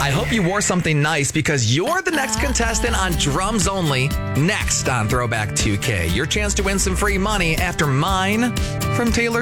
I hope you wore something nice because you're the next contestant on Drums Only, next on Throwback 2K. Your chance to win some free money after Mine from Taylor